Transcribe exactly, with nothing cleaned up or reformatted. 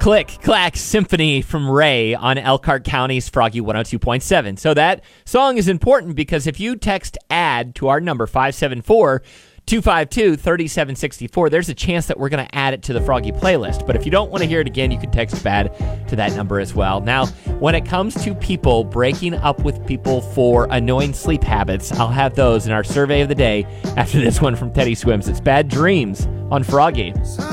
Click, Clack, Symphony from Ray on Elkhart County's Froggy one oh two point seven. So that song is important because if you text add to our number five seven four, two five two, three seven six four, there's a chance that we're going to add it to the Froggy playlist. But if you don't want to hear it again, you can text bad to that number as well. Now, when it comes to people breaking up with people for annoying sleep habits, I'll have those in our survey of the day after this one from Teddy Swims. It's Bad Dreams on Froggy.